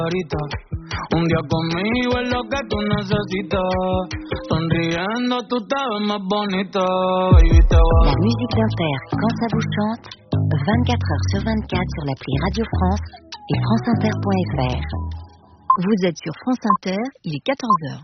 Un día conmigo es lo que tú necesitas. Sonriendo tú te ves más bonita. Baby, te va. La musique d'Inter, quand ça vous chante, 24h/24 sur l'appli Radio France et franceinter.fr. Vous êtes sur France Inter, il est 14h.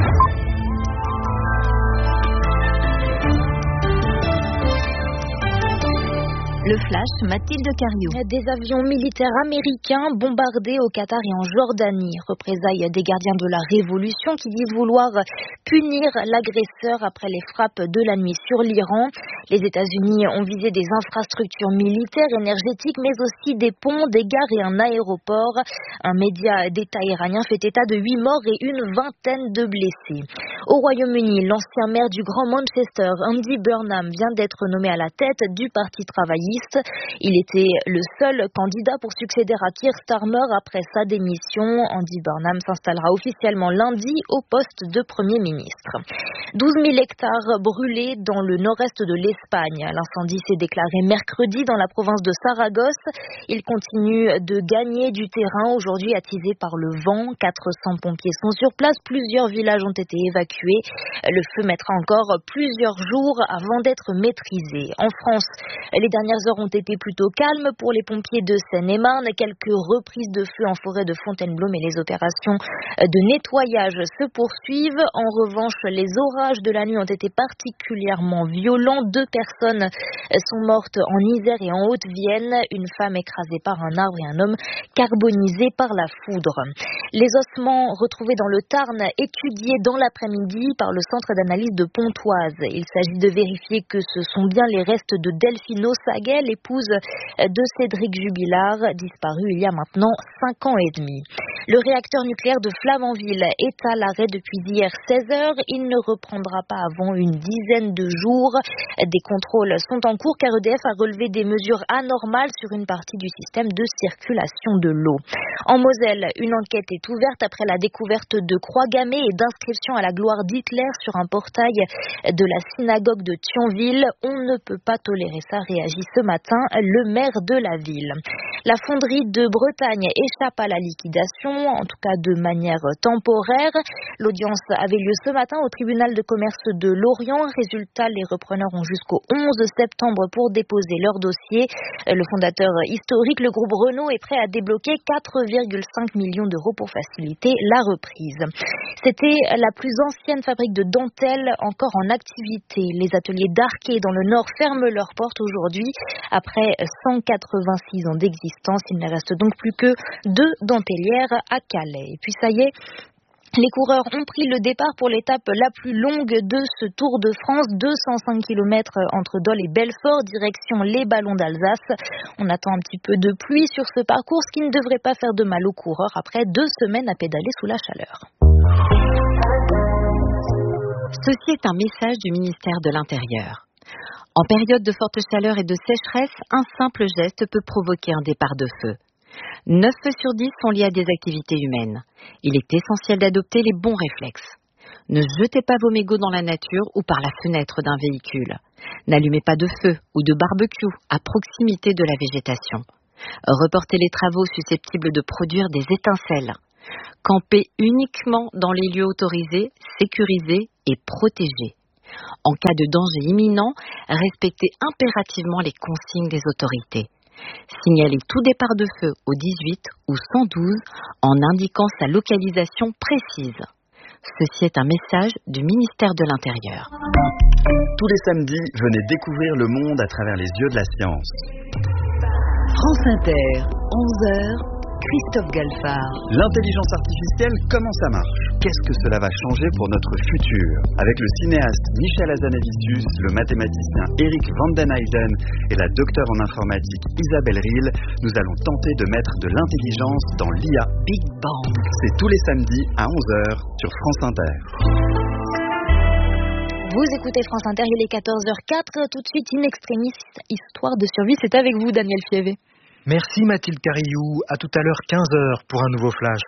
Le flash, Mathilde Cariou. Des avions militaires américains bombardés au Qatar et en Jordanie. Représailles des gardiens de la Révolution qui disent vouloir punir l'agresseur après les frappes de la nuit sur l'Iran. Les États-Unis ont visé des infrastructures militaires, énergétiques, mais aussi des ponts, des gares et un aéroport. Un média d'État iranien fait état de 8 morts et une vingtaine de blessés. Au Royaume-Uni, l'ancien maire du Grand Manchester, Andy Burnham, vient d'être nommé à la tête du Parti travailliste. Il était le seul candidat pour succéder à Keir Starmer après sa démission. Andy Burnham s'installera officiellement lundi au poste de Premier ministre. 12 000 hectares brûlés dans le nord-est de l'Espagne. L'incendie s'est déclaré mercredi dans la province de Saragosse. Il continue de gagner du terrain, aujourd'hui attisé par le vent. 400 pompiers sont sur place. Plusieurs villages ont été évacués. Le feu mettra encore plusieurs jours avant d'être maîtrisé. En France, les dernières heures ont été plutôt calmes pour les pompiers de Seine-et-Marne. Quelques reprises de feu en forêt de Fontainebleau, mais les opérations de nettoyage se poursuivent. En revanche, les orages de la nuit ont été particulièrement violents. 2 personnes sont mortes en Isère et en Haute-Vienne. Une femme écrasée par un arbre et un homme carbonisé par la foudre. Les ossements retrouvés dans le Tarn, étudiés dans l'après-midi par le centre d'analyse de Pontoise. Il s'agit de vérifier que ce sont bien les restes de Delphine Saguet, l'épouse de Cédric Jubilard, disparu il y a maintenant 5 ans et demi. Le réacteur nucléaire de Flamanville est à l'arrêt depuis hier 16h. Il ne reprendra pas avant une dizaine de jours. Des contrôles sont en cours car EDF a relevé des mesures anormales sur une partie du système de circulation de l'eau. En Moselle, une enquête est ouverte après la découverte de croix gammées et d'inscriptions à la gloire d'Hitler sur un portail de la synagogue de Thionville. On ne peut pas tolérer ça, réagit ce matin le maire de la ville. La fonderie de Bretagne échappe à la liquidation, en tout cas de manière temporaire. L'audience avait lieu ce matin au tribunal de commerce de Lorient. Résultat, les repreneurs ont jusqu'au 11 septembre pour déposer leur dossier. Le fondateur historique, le groupe Renault, est prêt à débloquer 4,5 millions d'euros pour faciliter la reprise. C'était la plus ancienne fabrique de dentelles encore en activité. Les ateliers d'Arquet dans le Nord ferment leurs portes aujourd'hui. Après 186 ans d'existence, il ne reste donc plus que 2 dentellières à Calais. Et puis ça y est, les coureurs ont pris le départ pour l'étape la plus longue de ce Tour de France, 205 km entre Dole et Belfort, direction les Ballons d'Alsace. On attend un petit peu de pluie sur ce parcours, ce qui ne devrait pas faire de mal aux coureurs après 2 semaines à pédaler sous la chaleur. Ceci est un message du ministère de l'Intérieur. En période de forte chaleur et de sécheresse, un simple geste peut provoquer un départ de feu. 9 feux sur 10 sont liés à des activités humaines. Il est essentiel d'adopter les bons réflexes. Ne jetez pas vos mégots dans la nature ou par la fenêtre d'un véhicule. N'allumez pas de feu ou de barbecue à proximité de la végétation. Reportez les travaux susceptibles de produire des étincelles. Campez uniquement dans les lieux autorisés, sécurisés et protégés. En cas de danger imminent, respectez impérativement les consignes des autorités. Signalez tout départ de feu au 18 ou 112 en indiquant sa localisation précise. Ceci est un message du ministère de l'Intérieur. Tous les samedis, venez découvrir le monde à travers les yeux de la science. France Inter, 11h, Christophe Galfard. L'intelligence artificielle, comment ça marche? Qu'est-ce que cela va changer pour notre futur? Avec le cinéaste Michel Hazanavicius, le mathématicien Eric van den Heyden et la docteure en informatique Isabelle Rille, nous allons tenter de mettre de l'intelligence dans l'IA. Big Bang. C'est tous les samedis à 11h sur France Inter. Vous écoutez France Inter, il est 14h04. Tout de suite, In Extremis, histoire de survie. C'est avec vous, Daniel Fievé. Merci Mathilde Cariou. À tout à l'heure 15h pour un nouveau flash.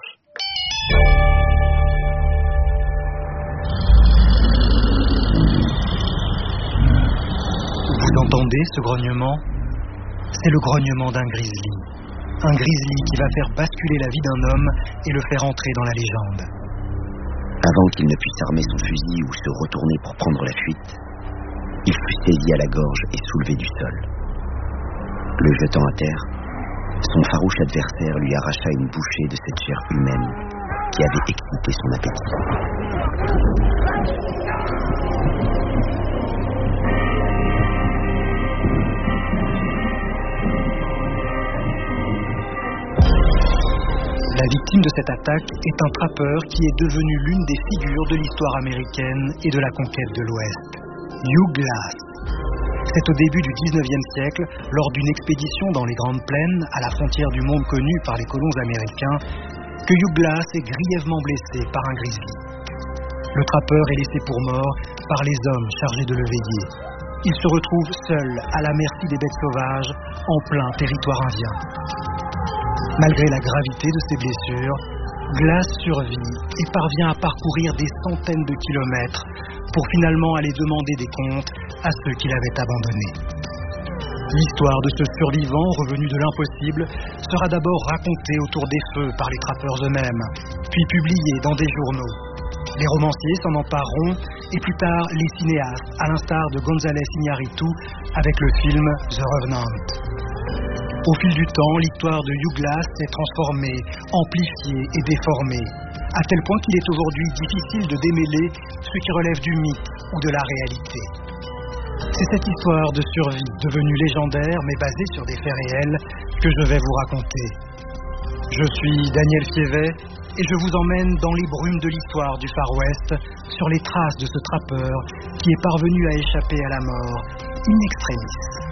Vous entendez ce grognement? C'est le grognement d'un grizzly. Un grizzly qui va faire basculer la vie d'un homme et le faire entrer dans la légende. Avant qu'il ne puisse armer son fusil ou se retourner pour prendre la fuite, il fut saisi à la gorge et soulevé du sol. Le jetant à terre, son farouche adversaire lui arracha une bouchée de cette chair humaine qui avait excité son appétit. La victime de cette attaque est un trappeur qui est devenu l'une des figures de l'histoire américaine et de la conquête de l'Ouest. Hugh Glass. C'est au début du 19e siècle, lors d'une expédition dans les Grandes Plaines, à la frontière du monde connue par les colons américains, que Hugh Glass est grièvement blessé par un grizzly. Le trappeur est laissé pour mort par les hommes chargés de le veiller. Il se retrouve seul à la merci des bêtes sauvages en plein territoire indien. Malgré la gravité de ses blessures, Glass survit et parvient à parcourir des centaines de kilomètres pour finalement aller demander des comptes à ceux qui l'avaient abandonné. L'histoire de ce survivant revenu de l'impossible sera d'abord racontée autour des feux par les trappeurs eux-mêmes, puis publiée dans des journaux. Les romanciers s'en empareront et plus tard les cinéastes, à l'instar de González Iñárritu avec le film The Revenant. Au fil du temps, l'histoire de Hugh Glass s'est transformée, amplifiée et déformée, à tel point qu'il est aujourd'hui difficile de démêler ce qui relève du mythe ou de la réalité. C'est cette histoire de survie, devenue légendaire mais basée sur des faits réels, que je vais vous raconter. Je suis Daniel Fievet et je vous emmène dans les brumes de l'histoire du Far West, sur les traces de ce trappeur qui est parvenu à échapper à la mort in extremis.